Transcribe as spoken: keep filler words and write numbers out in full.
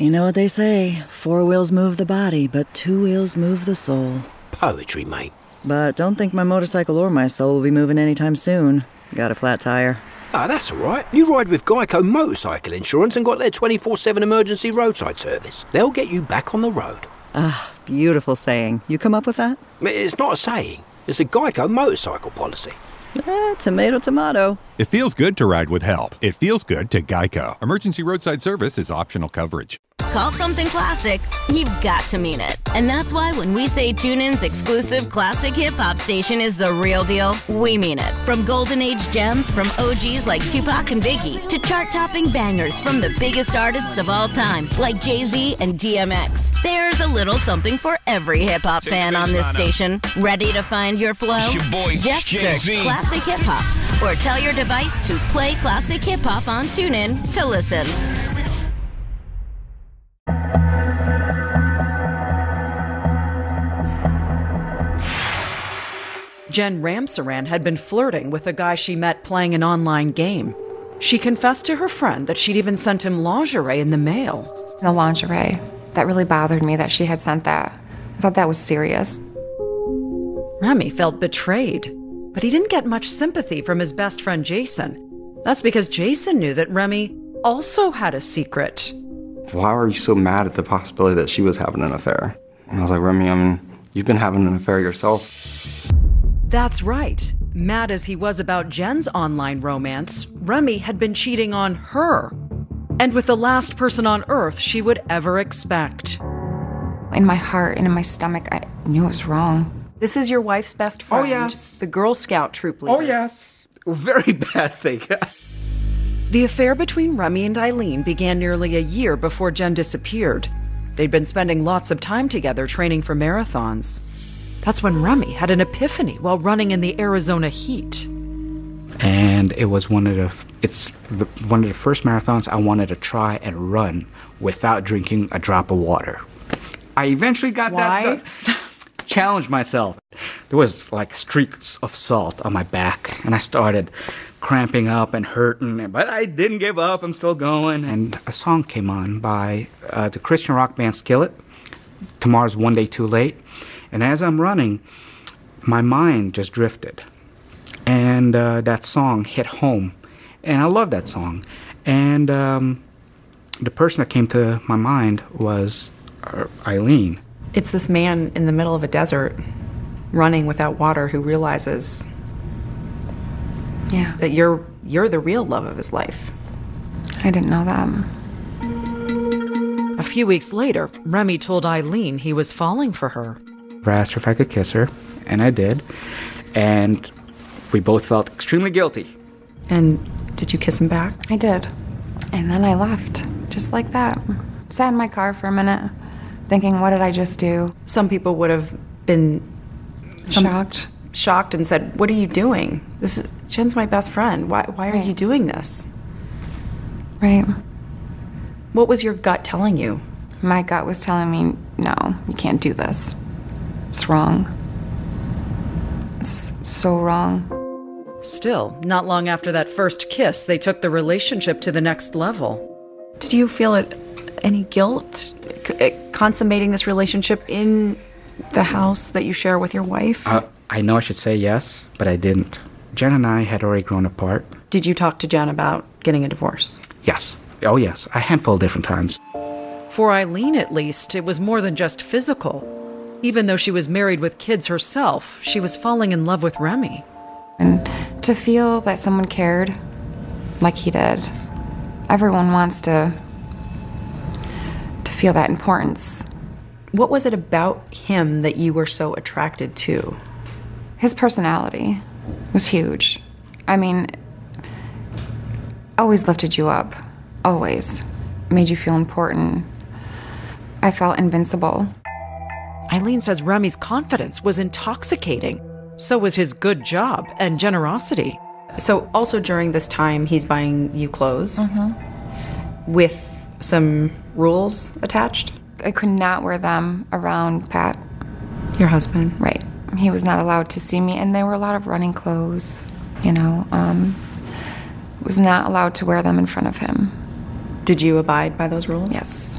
You know what they say, four wheels move the body, but two wheels move the soul. Poetry, mate. But don't think my motorcycle or my soul will be moving anytime soon. Got a flat tire. Ah, that's all right. You ride with Geico Motorcycle Insurance and got their twenty-four seven emergency roadside service. They'll get you back on the road. Ah, beautiful saying. You come up with that? It's not a saying. It's a Geico motorcycle policy. Eh, tomato, tomato. It feels good to ride with help. It feels good to Geico. Emergency roadside service is optional coverage. Call something classic, you've got to mean it. And that's why when we say TuneIn's exclusive classic hip-hop station is the real deal, we mean it. From golden age gems from O Gs like Tupac and Biggie to chart-topping bangers from the biggest artists of all time like Jay-Z and D M X. There's a little something for every hip-hop fan on this station. Ready to find your flow? Your boy, Just Jay-Z. search Classic Hip Hop or tell your device to play Classic Hip Hop on TuneIn to listen. Jen Ramsaran had been flirting with a guy she met playing an online game. She confessed to her friend that she'd even sent him lingerie in the mail. The lingerie. That really bothered me that she had sent that. I thought that was serious. Remy felt betrayed, but he didn't get much sympathy from his best friend Jason. That's because Jason knew that Remy also had a secret. Why were you so mad at the possibility that she was having an affair? And I was like, Remy, I mean, you've been having an affair yourself. That's right. Mad as he was about Jen's online romance, Remy had been cheating on her. And with the last person on earth she would ever expect. In my heart and in my stomach, I knew it was wrong. This is your wife's best friend. Oh, yes. The Girl Scout troop leader. Oh, yes. Very bad thing. The affair between Remy and Eileen began nearly a year before Jen disappeared. They'd been spending lots of time together training for marathons. That's when Remy had an epiphany while running in the Arizona heat. And it was one of the it's the, one of the first marathons I wanted to try and run without drinking a drop of water. I eventually got Why? that done. Challenged myself. There was like streaks of salt on my back, and I started cramping up and hurting, but I didn't give up. I'm still going. And a song came on by uh, the Christian rock band Skillet, Tomorrow's One Day Too Late. And as I'm running, my mind just drifted. And uh, that song hit home. And I love that song. And um, the person that came to my mind was uh, Eileen. It's this man in the middle of a desert running without water who realizes Yeah. that you're you're the real love of his life. I didn't know that. A few weeks later, Remy told Eileen he was falling for her. I asked her if I could kiss her, and I did. And we both felt extremely guilty. And did you kiss him back? I did. And then I left, just like that. Sat in my car for a minute, thinking, what did I just do? Some people would have been some, Shocked. shocked and said, "What are you doing? This is Jen's my best friend. Why why are Right. you doing this?" Right. What was your gut telling you? My gut was telling me, no, you can't do this. It's wrong. It's so wrong. Still, not long after that first kiss, they took the relationship to the next level. Did you feel it, any guilt c- consummating this relationship in the house that you share with your wife? Uh, I know I should say yes, but I didn't. Jen and I had already grown apart. Did you talk to Jen about getting a divorce? Yes. Oh, yes. A handful of different times. For Eileen, at least, it was more than just physical. Even though she was married with kids herself, she was falling in love with Remy. And to feel that someone cared like he did, everyone wants to to feel that importance. What was it about him that you were so attracted to? His personality was huge. I mean, always lifted you up. Always. Made you feel important. I felt invincible. Eileen says Remy's confidence was intoxicating. So was his good job and generosity. So also during this time, he's buying you clothes with some rules attached? I could not wear them around Pat. Your husband? Right. He was not allowed to see me, and there were a lot of running clothes, you know. Um, was not allowed to wear them in front of him. Did you abide by those rules? Yes.